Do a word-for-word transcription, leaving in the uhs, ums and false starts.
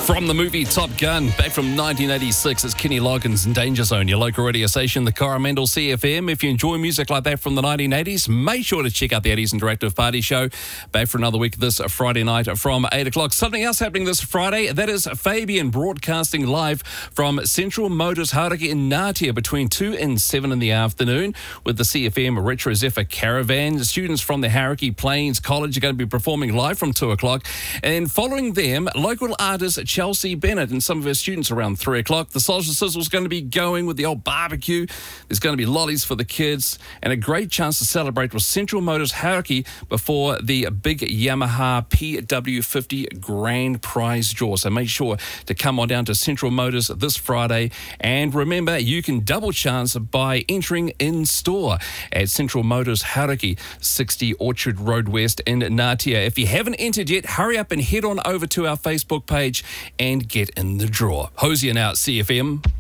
From the movie Top Gun, back from nineteen eighty-six, it's Kenny Loggins in Danger Zone, your local radio station, the Coromandel C F M. If you enjoy music like that from the nineteen eighties, make sure to check out the eighties Interactive Party Show. Back for another week this Friday night from eight o'clock. Something else happening this Friday, that is Fabian broadcasting live from Central Motors Hauraki in Ngatea between two and seven in the afternoon with the C F M Retro Zephyr Caravan. Students from the Hauraki Plains College are going to be performing live from two o'clock. And following them, local artist Chelsea Bennett and some of her students around three o'clock. The Sausage Sizzle is going to be going with the old barbecue. There's going to be lollies for the kids and a great chance to celebrate with Central Motors Hauraki before the big Yamaha P W fifty Grand Prize draw. So make sure to come on down to Central Motors this Friday. And remember, you can double chance by entering in store at Central Motors Hauraki, sixty Orchard Road West in Ngatea. If you haven't entered yet, hurry up and head on over to our Facebook page and get in the draw. Hosier now at C F M.